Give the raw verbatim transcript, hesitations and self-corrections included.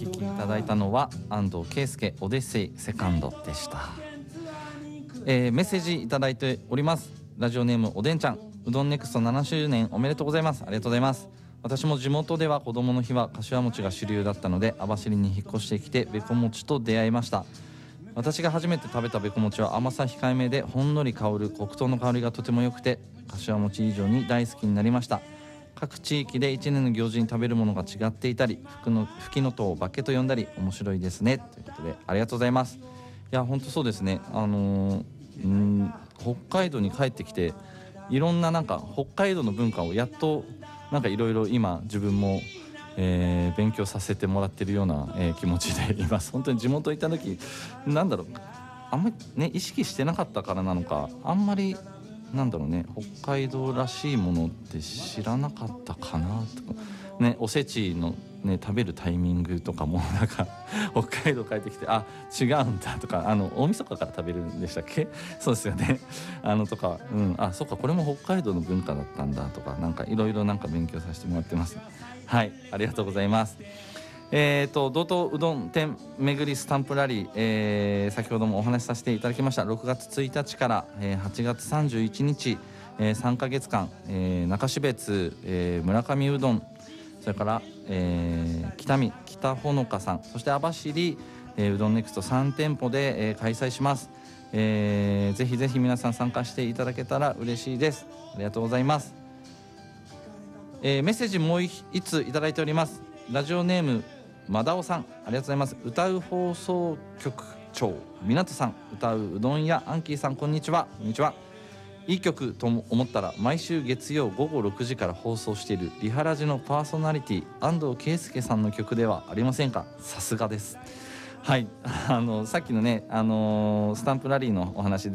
聴きいただいたのは安藤圭介オデッセイセカンドでした。えー、メッセージいただいております。ラジオネームおでんちゃん、うどんネクストななしゅうねんおめでとうございます。ありがとうございます。私も地元では子供の日は柏餅が主流だったので、網走に引っ越してきてべこ餅と出会いました。私が初めて食べたべこ餅は甘さ控えめでほんのり香る黒糖の香りがとても良くて、柏餅以上に大好きになりました。各地域でいちねんの行事に食べるものが違っていたり、ふのふきのとうをバケと呼んだり面白いですね、ということでありがとうございます。いや本当そうですね。あのー、ん北海道に帰ってきていろんななんか北海道の文化をやっとなんかいろいろ今自分も、えー、勉強させてもらってるような、えー、気持ちでいます。本当に地元行った時なんだろう、あんまりね意識してなかったからなのか、あんまりなんだろうね、北海道らしいものって知らなかったかなとかね、おせちのね食べるタイミングとかもなんか北海道帰ってきてあ違うんだとか、あの大晦日から食べるんでしたっけそうですよねあのとか、うんあそっかこれも北海道の文化だったんだとか、なんかいろいろなんか勉強させてもらってます。はい、ありがとうございます。えーと道東うどん店巡りスタンプラリー、えー、先ほどもお話しさせていただきましたろくがつついたちから、えー、はちがつさんじゅういちにち、えー、さんかげつかん、えー、中標津、えー、村上うどん、それから、えー、北見北ほのかさん、そして網走、えー、うどんネクストさんてんぽで、えー、開催します。えー、ぜひぜひ皆さん参加していただけたら嬉しいです。ありがとうございます。えー、メッセージもう一ついただいております。ラジオネームまだおさん、ありがとうございます。歌う放送局長みなとさん、歌ううどん屋アンキーさん、こんにちは。こんにちは。いい曲と思ったら毎週月曜ごごろくじから放送しているリハラジのパーソナリティ安藤圭介さんの曲ではありませんか。さすがです。はい、あのさっきのね、あのー、スタンプラリーのお話